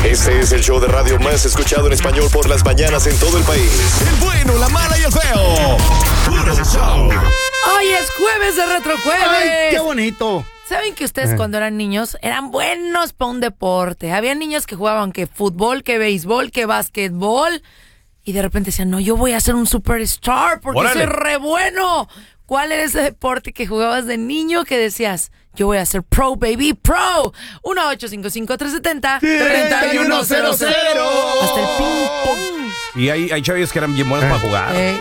Este es el show de radio más escuchado en español por las mañanas en todo el país. El bueno, la mala y el feo. Puro show. Hoy es jueves de Retrojueves. ¡Ay, qué bonito! ¿Saben que ustedes cuando eran niños eran buenos para un deporte? Había niños que jugaban que fútbol, que béisbol, que básquetbol. Y de repente decían, no, yo voy a ser un superstar porque soy re bueno. ¿Cuál era ese deporte que jugabas de niño que decías, yo voy a ser pro, baby, pro? 1-855-370-3100. Hasta el ping pong. Y hay chavillos que eran bien buenos para jugar.